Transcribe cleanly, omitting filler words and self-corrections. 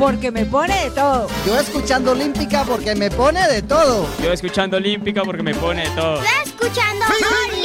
porque me pone de todo. Yo escuchando Olímpica porque me pone de todo. Yo escuchando Olímpica porque me pone de todo. Yo escuchando